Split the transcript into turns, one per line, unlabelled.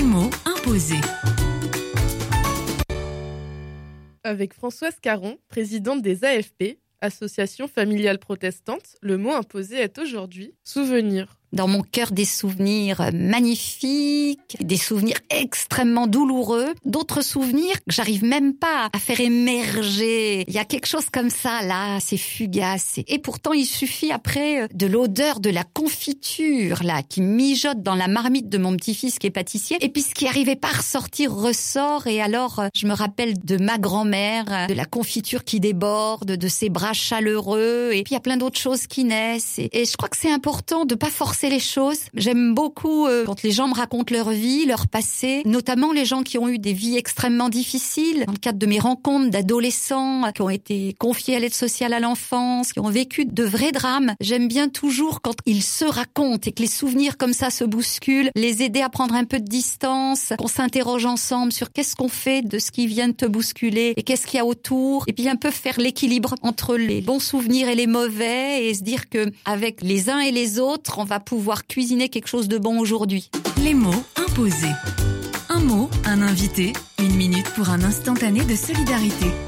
mots imposés.
Avec Françoise Caron, présidente des AFP, Association familiale protestante, le mot imposé est aujourd'hui souvenir.
Dans mon cœur, des souvenirs magnifiques, des souvenirs extrêmement douloureux, d'autres souvenirs que j'arrive même pas à faire émerger. Il y a quelque chose comme ça, là, c'est fugace. Et pourtant, il suffit après de l'odeur de la confiture, là, qui mijote dans la marmite de mon petit-fils qui est pâtissier. Et puis, ce qui arrivait pas à ressortir ressort. Et alors, je me rappelle de ma grand-mère, de la confiture qui déborde, de ses bras chaleureux. Et puis, il y a plein d'autres choses qui naissent. Et je crois que c'est important de pas forcer les choses. J'aime beaucoup quand les gens me racontent leur vie, leur passé, notamment les gens qui ont eu des vies extrêmement difficiles. Dans le cadre de mes rencontres d'adolescents qui ont été confiés à l'aide sociale à l'enfance, qui ont vécu de vrais drames, j'aime bien toujours quand ils se racontent et que les souvenirs comme ça se bousculent, les aider à prendre un peu de distance, qu'on s'interroge ensemble sur qu'est-ce qu'on fait de ce qui vient de te bousculer et qu'est-ce qu'il y a autour, et puis un peu faire l'équilibre entre les bons souvenirs et les mauvais et se dire que avec les uns et les autres, on va pouvoir cuisiner quelque chose de bon aujourd'hui.
Les mots imposés. Un mot, un invité, 1 minute pour un instantané de solidarité.